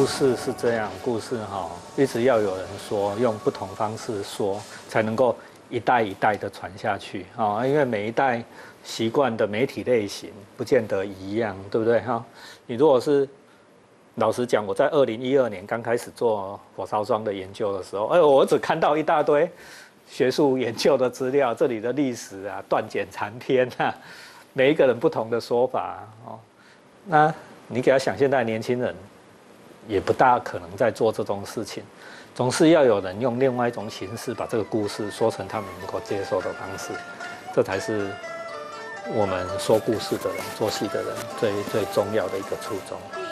故事是这样，故事一直要有人说，用不同方式说，才能够一代一代的传下去因为每一代习惯的媒体类型不见得一样，对不对你如果是老实讲，我在2012年刚开始做火烧庄的研究的时候，我只看到一大堆学术研究的资料，这里的历史啊，断简残篇啊，每一个人不同的说法那你给他想，现在年轻人也不大可能在做这种事情，总是要有人用另外一种形式把这个故事说成他们能够接受的方式，这才是我们说故事的人、做戏的人最重要的一个初衷。